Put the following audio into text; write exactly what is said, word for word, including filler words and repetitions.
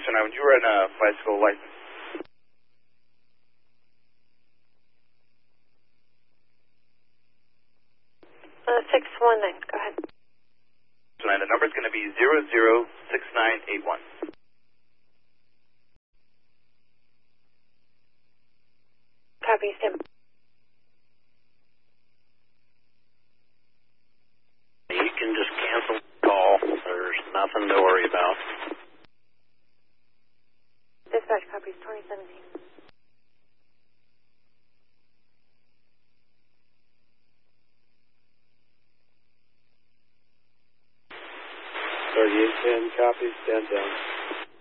six one nine, would you run a bicycle license? Uh, six one nine, go ahead. The number is going to be zero zero six nine eight one. Copy, Sim. You can just cancel the call. There's nothing to worry about. Dispatch copies twenty seventeen. thirty-eight ten copies, stand down.